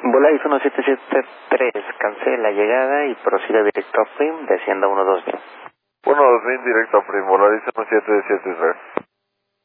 Volaris 1773, cancela llegada y proceda directo a Prim, descienda 12.000. 12.000 directo a Prim, Volaris 1773.